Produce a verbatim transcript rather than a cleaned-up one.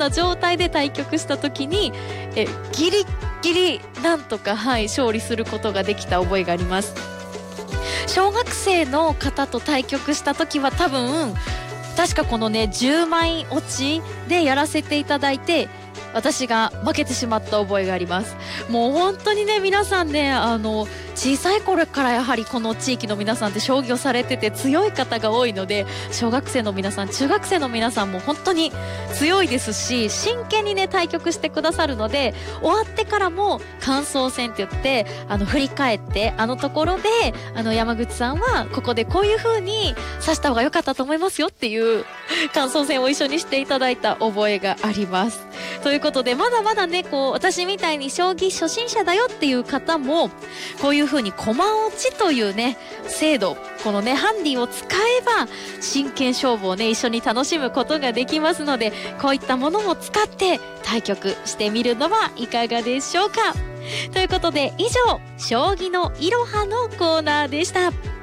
った状態で対局した時にえギリギリなんとか、はい、勝利することができた覚えがあります。小学生の方と対局した時は多分確かこのねじゅうまい落ちでやらせていただいて私が負けてしまった覚えがあります。もう本当にね皆さんねあの小さい頃からやはりこの地域の皆さんって将棋をされてて強い方が多いので、小学生の皆さん中学生の皆さんも本当に強いですし真剣にね対局してくださるので、終わってからも感想戦って言ってあの振り返ってあのところであの山口さんはここでこういう風に指した方が良かったと思いますよっていう感想戦を一緒にしていただいた覚えがあります。ということでまだまだねこう私みたいに将棋初心者だよっていう方もこういう風に駒落ちというね制度、このねハンディを使えば真剣勝負をね一緒に楽しむことができますので、こういったものも使って対局してみるのはいかがでしょうか。ということで以上将棋のいろはのコーナーでした。